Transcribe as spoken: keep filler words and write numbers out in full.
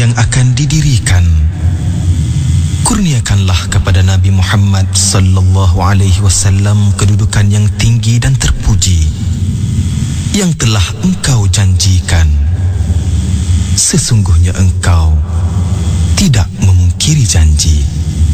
yang akan didirikan. Kurniakanlah kepada Nabi Muhammad sallallahu alaihi wasallam kedudukan yang tinggi dan terpuji yang telah engkau janjikan. Sesungguhnya engkau tidak memungkiri janji.